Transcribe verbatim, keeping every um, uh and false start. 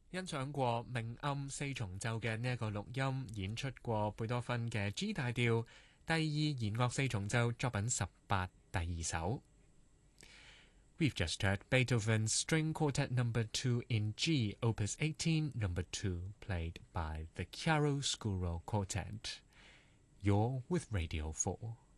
欣賞過明暗四重奏嘅呢一個錄音，演出過貝多芬嘅 G 大調第二弦樂四重奏作品十八第二首。We've just heard Beethoven's String Quartet Number Two in G, Opus eighteen, Number Two, played by the Chiaroscuro Quartet. You're with Radio Four.